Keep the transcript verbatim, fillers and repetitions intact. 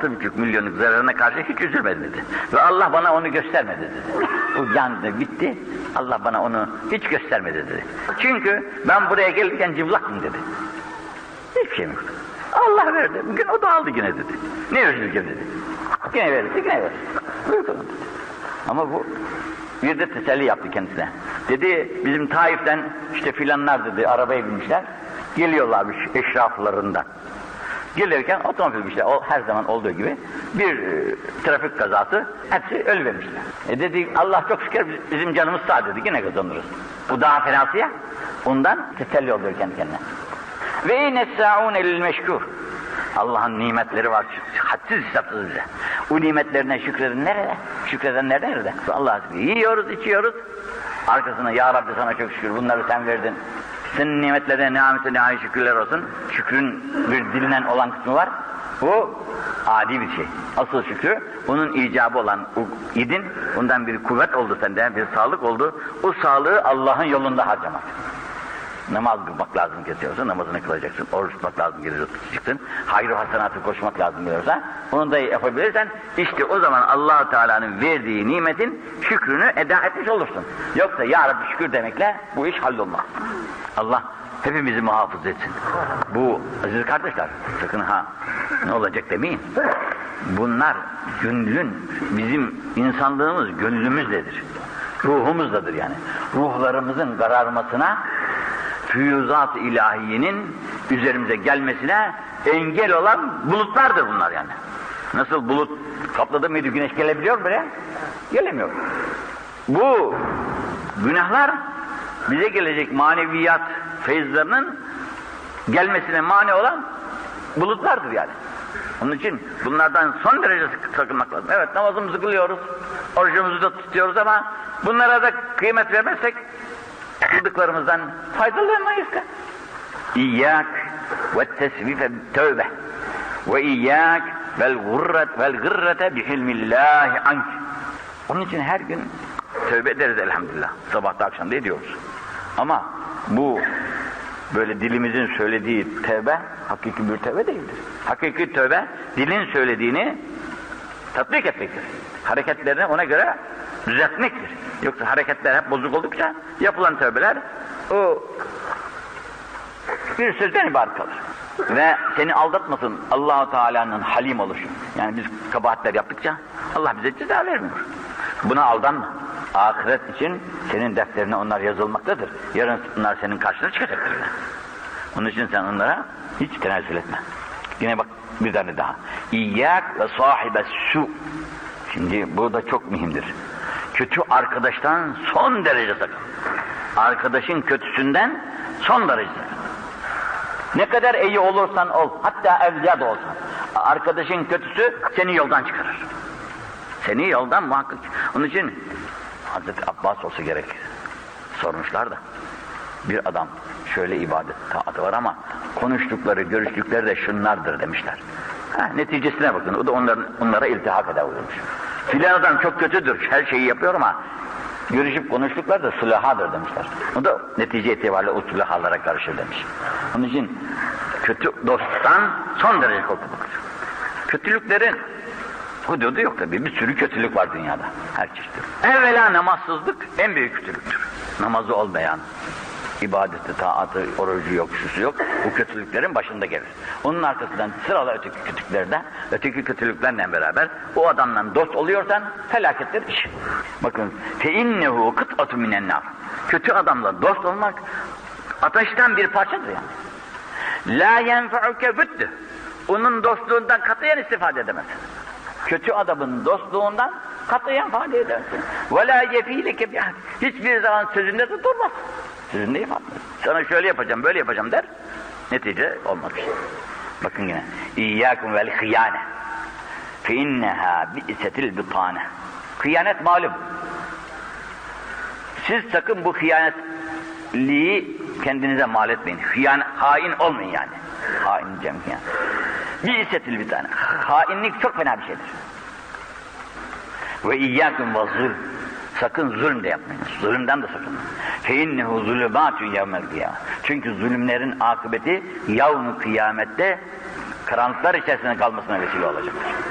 altı buçuk milyonluk zararına karşı hiç üzülmedi dedi. Ve Allah bana onu göstermedi dedi. Bu yandı gitti, Allah bana onu hiç göstermedi dedi. Çünkü ben buraya gelirken cıvlaktım dedi. Hiçbir şeyim yoktu. Allah verdi, bugün o da aldı yine dedi. Ne üzüleceğim dedi. Yine verirse yine verir. Buyurun dedi. Ama bu bir de teselli yaptı kendisine. Dedi bizim Taif'ten işte filanlar dedi arabaya binmişler. Geliyorlarmış eşraflarından. Gelirken otomobil işte o her zaman olduğu gibi bir e, trafik kazası hepsi ölüvermişler. E dedi Allah çok şükür bizim canımız sağ dedi yine kazanırız. Bu daha fenası ya. Ondan teselli oluyor kendi kendine. Ve inessa'un elil meşkur. Allah'ın nimetleri var, hadsiz hesapsız bize. O nimetlerine şükreden nerede? Şükredenler nerede? Allah yiyoruz, içiyoruz. Arkasına ya Rabbi sana çok şükür bunları sen verdin. Senin nimetlerine nihametine nihai şükürler olsun. Şükrün bir dilinden olan kısmı var. Bu adi bir şey. Asıl şükrü onun icabı olan o idin, bundan bir kuvvet oldu sende, bir sağlık oldu. O sağlığı Allah'ın yolunda harcamak. Namaz kılmak lazım kesiyorsa namazını kılacaksın, oruç tutmak lazım gelir tutacaksın, hayır hasenatı koşmak lazım geliyorsa onu da yapabilirsen işte o zaman Allah-u Teala'nın verdiği nimetin şükrünü eda etmiş olursun. Yoksa ya Rabbi şükür demekle bu iş hallolmaz. Allah hepimizi muhafaza etsin. Bu aziz kardeşler sakın ha ne olacak demeyin. Bunlar gönlün, bizim insanlığımız gönlümüzdedir. Ruhumuzdadır yani. Ruhlarımızın kararmasına, füyuzat-ı ilahiyenin üzerimize gelmesine engel olan bulutlardır bunlar yani. Nasıl bulut kapladı mıydı güneş gelebiliyor mu buraya? Gelemiyor. Bu günahlar bize gelecek maneviyat feyizlerinin gelmesine mani olan bulutlardır yani. Onun için bunlardan son derece sakınmak lazım. Evet namazımızı kılıyoruz, orucumuzu da tutuyoruz ama bunlara da kıymet vermezsek kıldıklarımızdan faydalanamayız ki. İyyâk ve tesvife tövbe ve iyyâk vel gurret vel gırrete bihilmillâhi ank. Onun için her gün tövbe ederiz elhamdülillah. Sabahta akşamda ediyoruz. Ama bu böyle dilimizin söylediği tövbe hakiki bir tövbe değildir. Hakiki tövbe dilin söylediğini tatbik etmektir. Hareketlerini ona göre düzeltmektir. Yoksa hareketler hep bozuk oldukça yapılan tövbeler o bir sözden ibaret kalır. Ve seni aldatmasın Allah-u Teala'nın halim oluşu. Yani biz kabahatler yaptıkça Allah bize ceza vermiyor. Buna aldanma. Ahiret için senin defterine onlar yazılmaktadır. Yarın onlar senin karşına çıkacaktır. Onun için sen onlara hiç tenezzül etme. Yine bak bir tane daha. İyyâk ve sahibes su. Şimdi bu da çok mühimdir. Kötü arkadaştan son derece sakın. Arkadaşın kötüsünden son derece sakın. Ne kadar iyi olursan ol, hatta evliya da olsan, arkadaşın kötüsü seni yoldan çıkarır. Seni yoldan muhakkak. Onun için Hazreti Abbas olsa gerek. Sormuşlar da bir adam şöyle ibadet taatı var ama konuştukları, görüştükleri de şunlardır demişler. Ha, neticesine bakın. O da onların, onlara iltihak eder olmuş. Filan adam çok kötüdür, her şeyi yapıyor ama görüşüp konuştukları da sülahadır demişler. O da netice itibariyle o sülahalara karışır demiş. Onun için kötü dosttan son derece korkulur. Kötülüklerin hududu yok tabii. Bir sürü kötülük var dünyada. Her çeşit. Evvela namazsızlık en büyük kötülüktür. Namazı olmayan, ibadeti, taatı, orucu yok, şusu yok. Bu kötülüklerin başında gelir. Onun arkasından sıralı öteki kötülüklerden, öteki kötülüklerle beraber o adamla dost oluyorsan felakettir iş. Bakın, فَاِنَّهُ قِطْعَةٌ مِنَ النَّارِ. Kötü adamla dost olmak ateşten bir parçadır yani. لَا يَنْفَعُكَ بُدُّ. Onun dostluğundan katiyen istifade edemezsin. Kötü adamın dostluğundan katiyen ifade edersin. وَلَا يَف۪يلِكَ بِعَدٍ. Hiçbir zaman sözünde de durmaz. Sözünde ifade eder. Sana şöyle yapacağım, böyle yapacağım der. Netice olmaz. Bakın yine. İyyâkum vel hıyâne. Fe innehâ bi'setil bitâne. Hıyanet malum. Siz sakın bu hıyanetliği kendinize mal etmeyin. Hıyan, hain olmayın yani. Hain cem yani. Bi'setil bitâne. Hainlik çok fena bir şeydir. Ve iyyâkum ve zulm. Sakın zulm de yapmayın. Zulümden de sakın. فَاِنَّهُ ظُلُمَاتٌ يَوْمَ الْقِيَامَةِ. Çünkü zulümlerin akıbeti yavm-ı kıyamette karanlıklar içerisinde kalmasına vesile olacaktır.